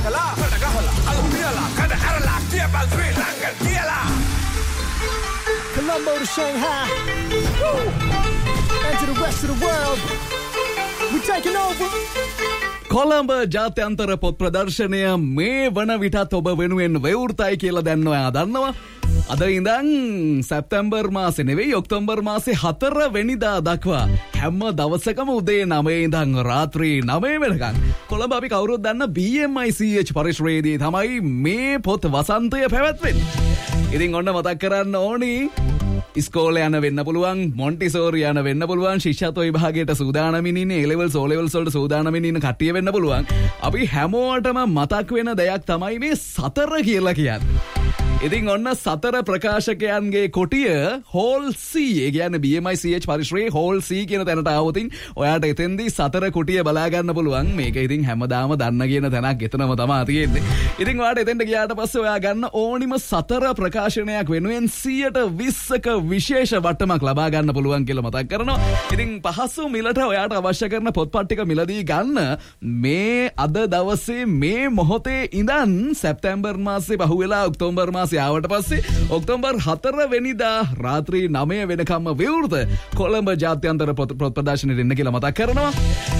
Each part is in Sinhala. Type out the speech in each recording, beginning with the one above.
ගහලා කඩ ගහලා අලු පියලා කඩ ඇරලා කියපල් ශ්‍රී ලංකන් කියලා Colombo to Shanghai Woo! And to the rest of the world we taking over Colombo ජාත්‍යන්තර පොත් ප්‍රදර්ශනය මේ වන විටත් ඔබ වෙනුවෙන් ව්‍යවෘතයි කියලා දැන් ඔයා දන්නවා. අද ඉඳන් සැප්තැම්බර් මාසේ නෙවෙයි ඔක්තෝබර් මාසේ 4 වෙනිදා දක්වා හැම දවසකම උදේ 9 ඉඳන් රාත්‍රී 9 වෙනකන් කොළඹ අපි කවුරුත් දන්න BMICH පරිශ්‍රයේදී තමයි මේ පොත් වසන්තය පැවැත්වෙන්නේ. ඉතින් ඔන්න මතක් කරන්න ඕනි ඉස්කෝලේ යන වෙන්න පුළුවන් මොන්ටිසෝරි යන වෙන්න පුළුවන් ශිෂ්‍යත්ව විභාගයට සූදානමින් ඉන්නේ A levels O levels වලට සූදානමින් ඉන්න කට්ටිය වෙන්න පුළුවන්. අපි හැමෝටම මතක් වෙන දෙයක් තමයි මේ සතර කියලා කියන්නේ. ඉතින් ඔන්න සතර ප්‍රකාශකයන්ගේ කොටිය හෝල් C ඒ කියන්නේ BMICH පරිශ්‍රයේ හෝල් C කියන තැනට ආවොතින් ඔයාට එතෙන්දී සතර කොටිය බලා ගන්න පුළුවන්. මේක ඉතින් හැමදාම දන්න කියන තැනක් එතනම තමයි තියෙන්නේ. ඉතින් ඔයාට එතෙන්ට ගියාට පස්සේ ඔයා ගන්න ඕනිම සතර ප්‍රකාශනයක් වෙනුවෙන් 120ක විශේෂ වටමක් ලබා ගන්න පුළුවන් කියලා මතක් කරනවා. ඉතින් පහසු මිලට ඔයාට අවශ්‍ය කරන පොත්පත් ටික මිලදී ගන්න මේ අද දවසේ මේ මොහොතේ ඉඳන් සැප්තැම්බර් මාසේ පහුවෙලා ඔක්තෝබර් මාසේ ආවට පස්සේ ඔක්තෝබර් 4 වෙනිදා රාත්‍රී 9 වෙනකම්ම විවෘත කොළඹ ජාත්‍යන්තර පොත් ප්‍රදර්ශනයට එන්න කියලා මතක් කරනවා.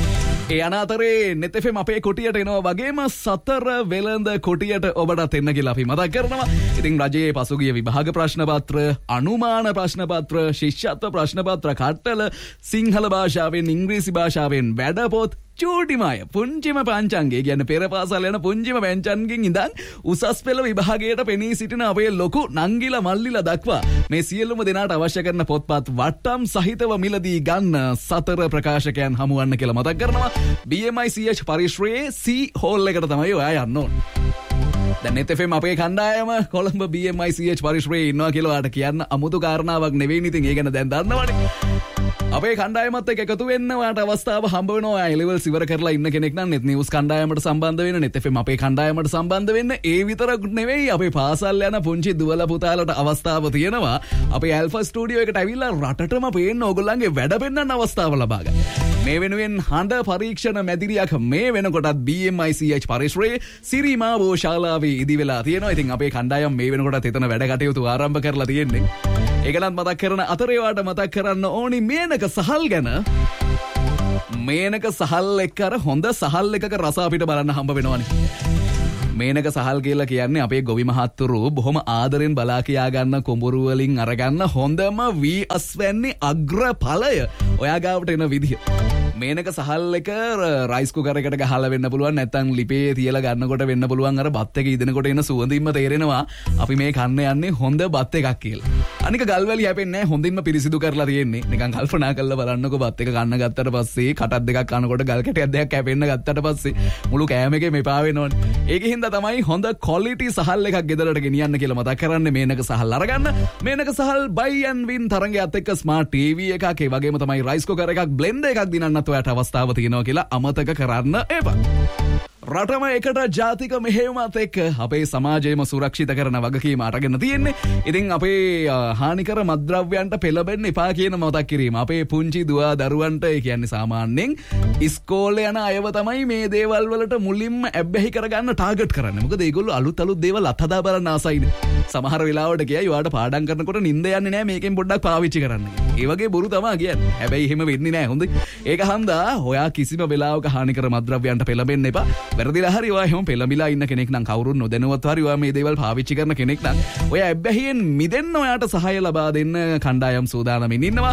ඒ අනාතරේ net FM අපේ කොටියට එනවා වගේම සතර වෙළඳ කොටියට ඔබටත් එන්න කියලා අපි මතක් කරනවා. ඉතින් රජයේ පසුගිය විභාග ප්‍රශ්න පත්‍ර, අනුමාන ප්‍රශ්න පත්‍ර, ශිෂ්‍යත්ව ප්‍රශ්න පත්‍ර කට්ටල, සිංහල භාෂාවෙන් ඉංග්‍රීසි භාෂාවෙන් වැඩපොත් චූටිමය පුංචිම පංචංගේ කියන්නේ පෙර පාසල් යන පුංචිම පංචංගෙන් ඉඳන් උසස් පෙළ විභාගයට පෙනී සිටින අපේ ලොකු නංගිලා මල්ලිලා දක්වා මේ සියලුම දෙනාට අවශ්‍ය කරන පොත්පත් වට්ටම් සහිතව මිලදී ගන්න සතර ප්‍රකාශකයන් හමුවන්න කියලා මතක් කරනවා. BMICH පරිශ්‍රයේ C හෝල් එකට තමයි ඔයා යන්න ඕන. දැන් net FM අපේ කණ්ඩායම කොළඹ BMICH පරිශ්‍රයේ ඉන්නවා කියලා ඔයාට කියන්න අමුතු කාරණාවක් නෙවෙයි. ඉතින් ඒ ගැන දැන් දන්නවනේ. අපේ කණ්ඩායමත් එක්ක එකතු වෙන්න ඔයාට අවස්ථාව හම්බ වෙනවා. ඔයා A levels ඉවර කරලා ඉන්න කෙනෙක් නම් net news කණ්ඩායමට සම්බන්ධ වෙන්න, net FM අපේ කණ්ඩායමට සම්බන්ධ වෙන්න. ඒ විතරක් නෙවෙයි අපේ පාසල් යන පුංචි දුවලා පුතාලට අවස්ථාව තියෙනවා. අපේ Alpha Studio එකට ඇවිල්ලා රටටම පේන්න ඕගොල්ලන්ගේ වැඩ පෙන්නන්න අවස්ථාව ලබා ගන්න. මේ වෙනුවෙන් හඬ පරීක්ෂණ මැදිරියක් මේ වෙනකොටත් BMICH පරිශ්‍රයේ සිරිමාවෝ ශාලාවේ ඉදි වෙලා තියෙනවා. ඉතින් අපේ කණ්ඩායම මේ වෙනකොටත් එතන වැඩ කටයුතු ආරම්භ කරලා තියෙන්නේ. ඒකලත් මතක් කරන අතරේ වාට මතක් කරන්න ඕනි මේනක සහල් ගැන. මේනක සහල් එක්ක අර හොඳ සහල් එකක රස අපිට බලන්න හම්බ වෙනවනේ. මේනක සහල් කියලා කියන්නේ අපේ ගොවි මහත්තුරු බොහොම ආදරෙන් බලා කියා ගන්න කුඹුරු වලින් අරගන්න හොඳම වී අස්වැන්නේ අග්‍රඵලය ඔයා ගාවට එන විදිය. මේනක සහල් එක රයිස් කුකර් එකට ගහලා වෙන්න පුළුවන්, නැත්නම් ලිපේ තියලා ගන්නකොට වෙන්න පුළුවන්. අර බත් එක ඉදෙනකොට එන සුවඳින්ම තේරෙනවා අපි මේ කන්න යන්නේ හොඳ බත් එකක් කියලා. අනික ගල්වැලි හැපෙන්නේ නැහැ, හොඳින්ම පිරිසිදු කරලා තියෙන්නේ. නිකන් කල්පනා කරලා බලන්නකෝ බත් එක කන්න ගත්තට පස්සේ කටක් දෙකක් කනකොට ගල් කැටයක් දෙකක් කැපෙන්න ගත්තට පස්සේ මුළු කෑම එකේම එපා වෙනවනේ. ඒකෙන් තමයි හොඳ ක්වොලිටි සහල් එකක් ගෙදරට ගෙනියන්න කියලා මතක් කරන්නේ. මේනක සහල් අරගන්න. මේනක සහල් buy and win තරඟයත් එක්ක ස්මාර්ට් TV එකක්, ඒ වගේම තමයි රයිස් කුකර් එකක්, බ්ලෙන්ඩර් එකක් දිනන්නත් ඔයාට අවස්ථාව තියෙනවා කියලා අමතක කරන්න එපා. රටම එකට ජාතික මෙහෙයුමත් එක්ක අපේ සමාජයම සුරක්ෂිත කරන වගකීම අරගෙන තියෙන්නේ. ඉතින් අපේ හානිකර මත්ද්‍රව්‍යයන්ට පෙළඹෙන්න එපා කියන මතක් කිරීම. අපේ පුංචි දුවා දරුවන්ට ඒ කියන්නේ සාමාන්‍යයෙන් ඉස්කෝලේ යන අයව තමයි මේ දේවල් වලට මුලින්ම ඇබ්බැහි කරගන්න ටාගට් කරන්නේ. මොකද ඒගොල්ලෝ අලුත් දේවල් අත්හදා බලන්න ආසයිනේ. සමහර වෙලාවට කියයි ඔයාට පාඩම් කරනකොට නිින්ද යන්නේ නැහැ, මේකෙන් පොඩ්ඩක් පාවිච්චි කරන්න. ඒ වගේ බොරු තමයි කියන්නේ. හැබැයි එහෙම වෙන්නේ නැහැ. හොඳයි. ඒක හන්දා ඔයා කිසිම වෙලාවක හානිකර මත්ද්‍රව්‍යයන්ට පෙළඹෙන්න එපා. වැරදිලා හරි ඔයා එහෙම පෙළඹිලා ඉන්න කෙනෙක් නම්, කවුරුන් නොදැනුවත් හරි ඔයා මේ දේවල් පාවිච්චි කරන කෙනෙක් නම්, ඔයා ඇබ්බැහියෙන් මිදෙන්න ඔයාට සහාය ලබා දෙන්න කණ්ඩායම් සූදානමින් ඉන්නවා.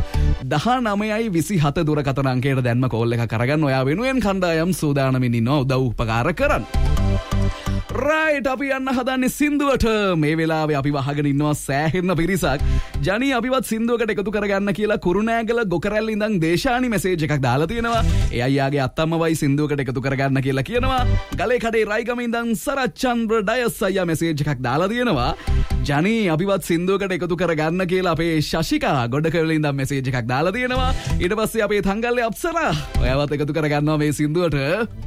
1927 දුරකථන අංකයට දැන්ම කෝල් එකක් අරගන්න. ඔයා වෙනුවෙන් කණ්ඩායම් සූදානමින් ඉන්නවා උදව් උපකාර කරන්න. රයිට්, අපි යන්න හදන්නේ සින්දුවට. මේ වෙලාවේ අපි වහගෙන ඉන්නවා සෑහෙන පිරිසක්. ජනී අපිවත් සින්දුවකට එකතු කරගන්න කියලා කුරුණෑගල ගොකරැල්ල ඉඳන් දේශානි මෙසේජ් එකක් දාලා තියෙනවා. ඒ අයියාගේ අත්තම්මවයි සින්දුවකට එකතු කරගන්න කියලා කියනවා. ගලේ කඩේ රයිගම ඉඳන් සරච්චන්ද්‍ර ඩයස් අයියා මෙසේජ් එකක් දාලා තියෙනවා. ජනී අපිවත් සින්දුවකට එකතු කරගන්න කියලා අපේ ශෂිකා ගොඩකවල ඉඳන් මෙසේජ් එකක් දාලා තියෙනවා. ඊට පස්සේ අපේ තංගල්ලේ අප්සරා ඔයාවත් එකතු කරගන්නවා මේ සින්දුවට.